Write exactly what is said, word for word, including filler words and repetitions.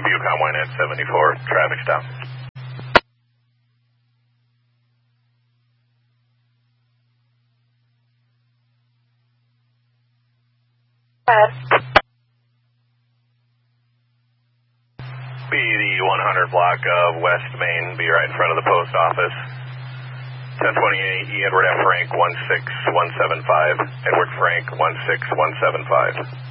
Viewcom Y net seventy-four, traffic stop. Be the one hundred block of West Main, be right in front of the post office. ten twenty-eight E. Edward F. Frank one six one seven five. Edward Frank one six one seven five.